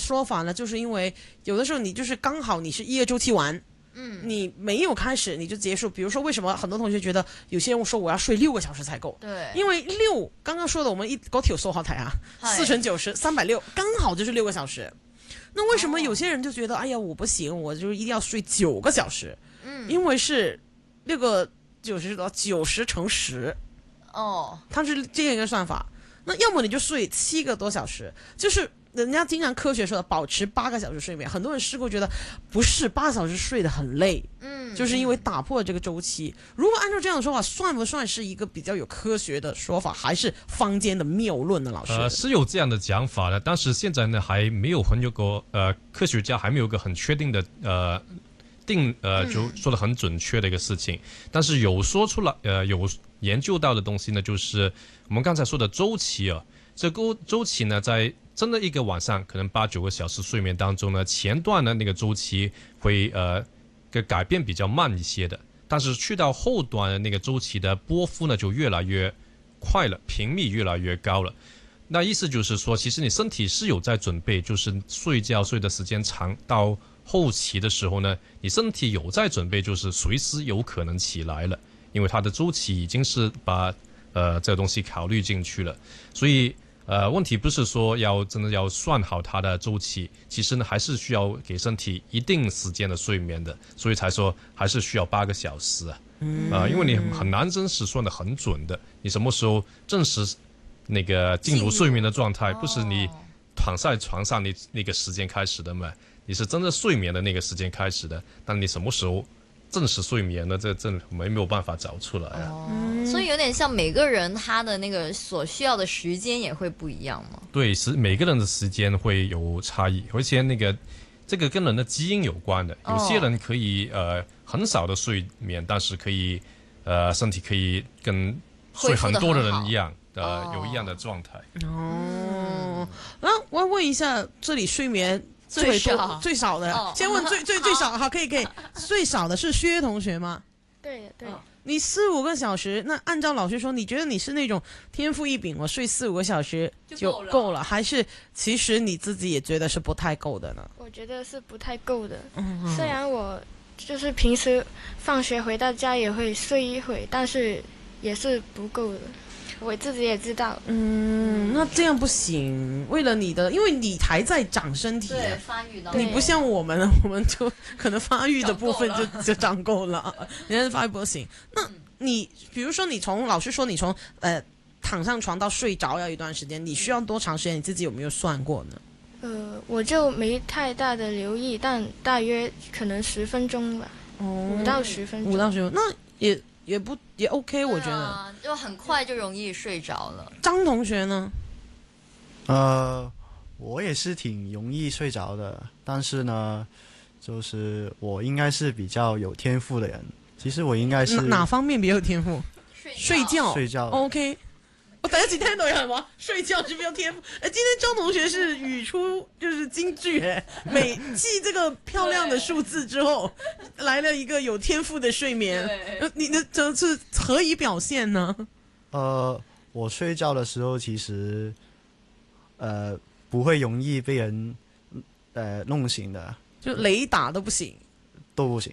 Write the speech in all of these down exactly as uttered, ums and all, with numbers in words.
说法呢，就是因为有的时候你就是刚好你是一夜周期完。嗯，你没有开始你就结束。比如说，为什么很多同学觉得有些人说我要睡六个小时才够？ 对， 因为六刚刚说的，我们一嗰條數學題啊，四乘九十三百六，剛好就是六個小時。那為什麼有些人就覺得，哦、哎呀，我不行，我就一定要睡九個小時？嗯，因為是六個九十到九十乘十，哦，它是這樣一個算法。那要麼你就睡七個多小時，就是人家經常科學說的保持八個小時睡眠，很多人試過覺得不是八小時睡得很累，嗯，就是因為打破了這個週期。如果按照這樣的說法，算不算是一個比較有科學的說法，還是坊間的謬論呢？老師， 呃，是有這樣的講法的，但是現在呢，還沒有很有個呃科學家還沒有一個很確定的呃定呃就說得很準確的一個事情，嗯、但是有說出來呃有研究到的東西呢，就是我們剛才說的週期啊，這個週期呢在真的一個晚上可能八九個小時睡眠當中呢，前段的那個週期會呃個改變比較慢一些的，但是去到後段的那個週期的波幅呢就越來越快了，頻密越來越高了。那意思就是說，其實你身體是有在準備，就是睡覺睡的時間長，到後期的時候呢，你身體有在準備，就是隨時有可能起來了，因為它的週期已經是把呃這個東西考慮進去了，所以呃問題不是說要真的要算好它的週期，其實呢還是需要給身體一定時間的睡眠的，所以才說還是需要八個小時啊，呃因為你很難真實算得很準的，你什麼時候正式那個進入睡眠的狀態，不是你躺在床上你那個時間開始的嘛，你是真的睡眠的那個時間開始的，但你什麼時候正式睡眠呢？這這沒沒有辦法找出來啊。 哦，所以有點像每個人他的那個所需要的時間也會不一樣嗎？ 對，是每個人的時間會有差異，而且那個這個跟人的基因有關的。有些人可以、哦、呃很少的睡眠，但是可以呃身體可以跟睡很多的人一樣，呃有一樣的狀態。 哦，那我問一下，這裡睡眠最多最少的，哦、先問最最最少，好，可以可以，最少的是薛同學嗎？ 對對、哦， 你四五個小時，那按照老師說，你覺得你是那種天賦異稟，我睡四五個小時就夠了，夠了，還是其實你自己也覺得是不太夠的呢？ 我覺得是不太夠的， 嗯， 雖然我就是平時放學回到家也會睡一會，但是也是不夠的。我自己也知道， 嗯，那這樣不行。為了你的，因為你還在長身體， 對，發育到， 你不像我們，我們就可能發育的部分就就長夠了，人家發育不行。那你，比如說你從老師說你從呃躺上床到睡着要一段時間，你需要多長時間？你自己有沒有算過呢？ 呃，我就沒太大的留意，但大約可能十分鐘吧，哦，五到十分鐘， 五到十分鐘，那也。也不也 OK，我覺得、 啊、就很快就容易睡着了。 張同學呢？ 呃，我也是挺容易睡着的，但是呢，就是我應該是比較有天賦的人。其實我應該是 哪, 哪方面比較有天賦？睡覺， 睡覺 OK。我第一次聽到有人話睡覺是比較天賦。哎，今天張同學是語出就是金句，哎，每記這個漂亮的數字之後，來了一個有天賦的睡眠。你的這是何以表現呢？ 呃，我睡覺的時候其實，呃，不會容易被人，呃，弄醒的。 就雷打都不醒， 都不行。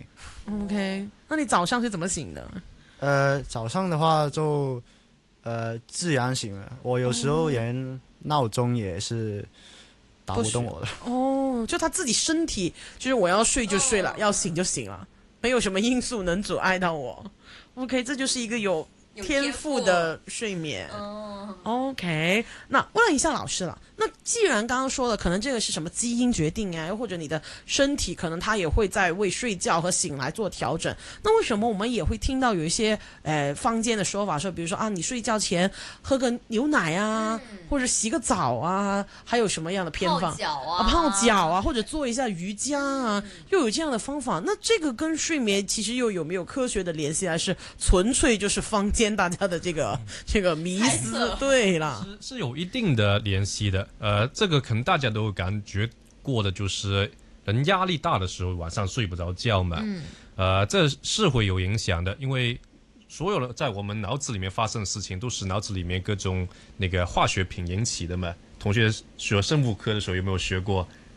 OK，那你早上是怎麼醒的？ 呃，早上的話就。呃，自然醒了。我有時候連鬧鐘也是打不動我的。 哦，就他自己身體，就是我要睡就睡了，哦、要醒就醒了，沒有什麼因素能阻礙到我。OK，這就是一個有天賦的睡眠。哦 OK， 那問一下老師了。那既然剛剛說了，可能這個是什麼基因決定啊，又或者你的身體可能它也會在為睡覺和醒來做調整。那為什麼我們也會聽到有一些呃坊間的說法說，比如說啊，你睡覺前喝個牛奶啊，嗯、或者洗個澡啊，還有什麼樣的偏方？ 泡腳啊， 啊，泡腳啊，或者做一下瑜伽啊，嗯、又有這樣的方法。那這個跟睡眠其實又有沒有科學的聯繫，還是純粹就是坊間大家的這個、嗯、這個迷思？對啦， 是是有一定的聯繫的。呃，這個可能大家都感覺過的，就是人壓力大的時候晚上睡不着覺嘛。嗯。呃，這是會有影響的，因為所有的在我們腦子裡面發生的事情，都是腦子裡面各種那個化學品引起的嘛。同學學生物課的時候有沒有學過？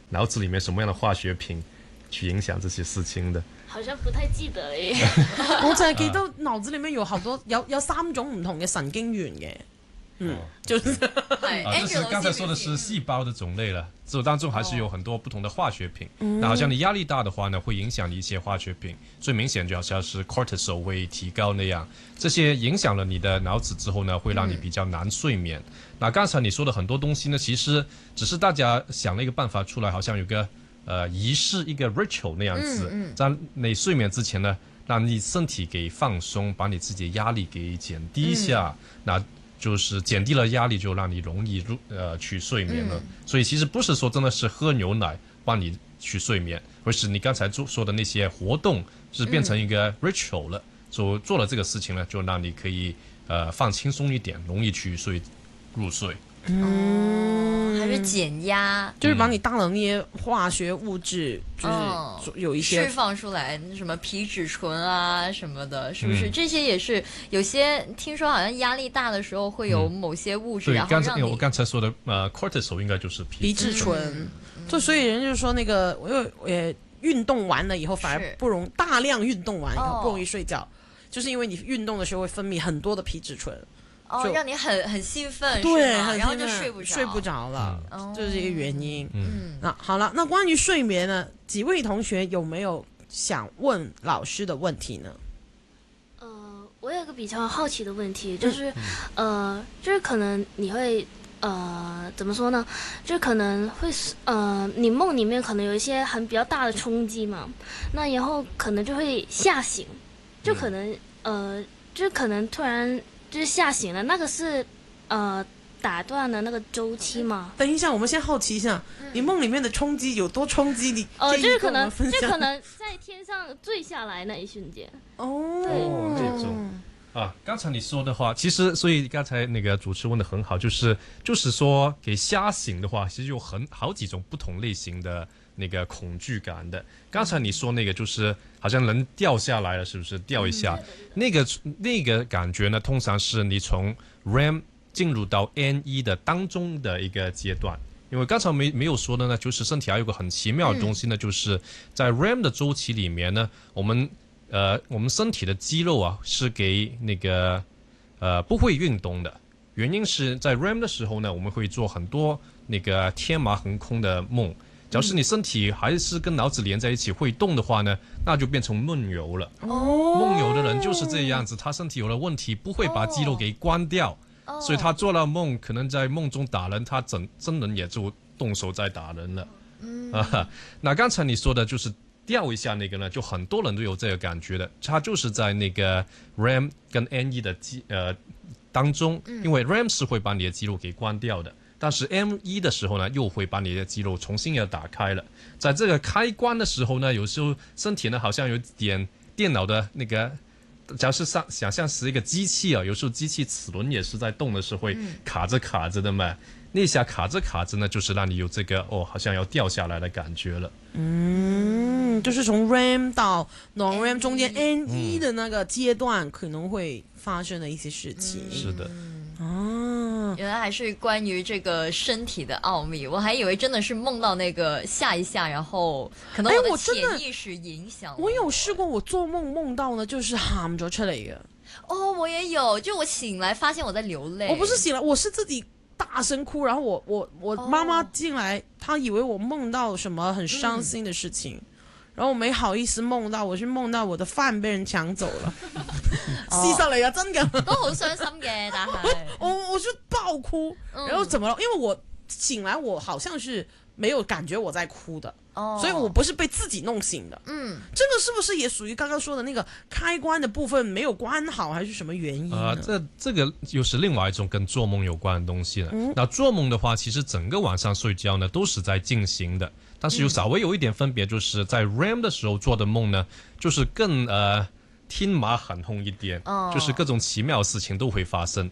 脑子里面什么样的化學品去影響這些事情的？ 好像不太記得耶。 我就係記得腦子裡面有好多有有三種唔同嘅神經元嘅。嗯，就是啊，就是刚才说的是细胞的种类了，这当中还是有很多不同的化学品。那好像你压力大的话呢，会影响你一些化学品，最明显就好像是 cortisol 会提高那样，这些影响了你的脑子之后呢，会让你比较难睡眠。那刚才你说的很多东西呢，其实只是大家想了一个办法出来，好像有个呃仪式，一个 ritual 那样子，在你睡眠之前呢，让你身体给放松，把你自己的压力给减低一下，那就是减低了压力，就让你容易入呃去睡眠了。嗯、所以其实不是说真的是喝牛奶帮你去睡眠，而是你刚才做说的那些活动，是变成一个 ritual 了。所、嗯、做了这个事情呢，就让你可以呃放轻松一点，容易去睡入睡。 嗯，还是减压， 就是把你大脑那些化学物质，就是有一些、 哦、释放出来，什么皮质醇啊什么的，是不是？嗯、这些也是有些听说好像压力大的时候会有某些物质， 嗯、 然后让你。 我刚才说的呃 cortisol 应该就是皮质醇，就、嗯、所以人就是说那个，因为呃运动完了以后反而不容大量运动完以后不容易睡觉，哦、就是因为你运动的时候会分泌很多的皮质醇。 哦，让你很很兴奋， 对， 然后就睡不着， 睡不着了，嗯、这是一个原因。 嗯， 那好了，那关于睡眠呢，几位同学有没有想问老师的问题呢？ 呃，我有一个比较好奇的问题，就是，嗯、呃，就是可能你会，呃，怎么说呢？就可能会，呃，你梦里面可能有一些很比较大的冲击嘛，那然后可能就会吓醒，就可能，呃，就可能突然。就是吓醒了，那个是呃打断了那个周期吗？ 等一下，我们先好奇一下，嗯、你梦里面的冲击有多冲击？你哦、呃，就是可能，就可能在天上坠下来那一瞬间。 哦， 这种啊，刚才你说的话，其实所以刚才那个主持问的很好，就是就是说给吓醒的话，其实有很好几种不同类型的那个恐惧感的。刚才你说那个就是好像人掉下来了，是不是掉一下？嗯、那个那个感觉呢，通常是你从 R E M 进入到 N 一 的当中的一个阶段。因为刚才没没有说的呢，就是身体还有个很奇妙的东西呢，嗯、就是在 R E M 的周期里面呢，我们呃我们身体的肌肉啊是给那个呃不会运动的，原因是在 R E M 的时候呢，我们会做很多那个天马行空的梦。假如是你身体还是跟脑子连在一起会动的话呢，那就变成梦游了。 哦， 梦游的人就是这样子，他身体有了问题，不会把肌肉给关掉，哦、所以他做了梦，可能在梦中打人，他真真人也就动手在打人了。嗯啊，那刚才你说的就是掉一下那个呢，就很多人都有这个感觉的，他就是在那个 R E M 跟 N 一 的肌呃当中，因为 R E M 是会把你的肌肉给关掉的。但是 M 一 的时候呢，又会把你的肌肉重新要打开了。在这个开关的时候呢，有时候身体呢好像有点电脑的那个，假如是想想象是一个机器啊，有时候机器齿轮也是在动的时候会卡着卡着的嘛。嗯、那下卡着卡着呢，就是让你有这个哦，好像要掉下来的感觉了。 嗯，就是从 R E M 到 Non R E M 中间 N 一 的那个阶段可能会发生的一些事情。 嗯、是的。 哦， 原来还是关于这个身体的奥秘，我还以为真的是梦到那个下一下，然后可能我的潜意识影响我。 我有试过，我做梦梦到呢，就是喊咗出嚟嘅。 哦，我也有，就我醒来发现我在流泪。 我不是醒来，我是自己大声哭，然后我我我妈妈进来，她以为我梦到什么很伤心的事情。嗯，然後我沒好意思夢到，我是夢到我的飯被人搶走了，事實嚟啊，真㗎， 都好傷心嘅，但係我我就爆哭，然後怎麼了？因為我醒來，我好像是沒有感覺我在哭的，哦，所以我不是被自己弄醒的。嗯，這個是不是也屬於剛剛說的那個開關的部分沒有關好，還是什麼原因呢？ 啊、呃，這這個又是另外一種跟做夢有關的東西了。嗯，那做夢的話，其實整個晚上睡覺呢都是在進行的。但是有稍微有一點分別，就是在 R E M 的時候做的夢呢，就是更呃天馬行空一點，哦，就是各種奇妙的事情都會發生。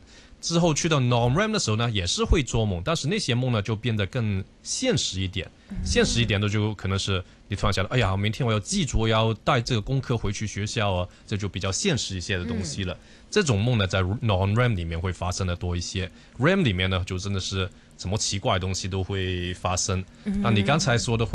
之后去到 non R E M 的时候呢，也是会做梦，但是那些梦呢就变得更现实一点。现实一点的就可能是你突然想到，哎呀，明天我要记住，我要带这个功课回去学校啊，这就比较现实一些的东西了。嗯、这种梦呢，在 non R E M 里面会发生的多一些 ，R E M 里面呢就真的是什么奇怪的东西都会发生。那、嗯、你刚才说的